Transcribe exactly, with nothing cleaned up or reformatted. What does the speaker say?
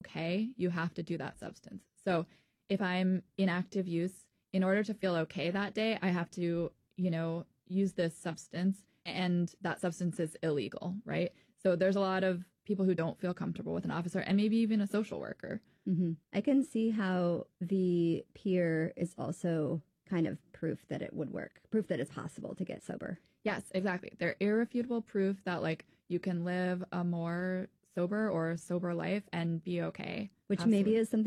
okay, you have to do that substance. So if I'm in active use, in order to feel okay that day, I have to, you know, use this substance, and that substance is illegal, right? So there's a lot of people who don't feel comfortable with an officer, and maybe even a social worker. Mm-hmm. I can see how the peer is also kind of proof that it would work, proof that it's possible to get sober. Yes, exactly. They're irrefutable proof that, like, you can live a more sober or sober life and be okay. Which Absolutely. maybe is something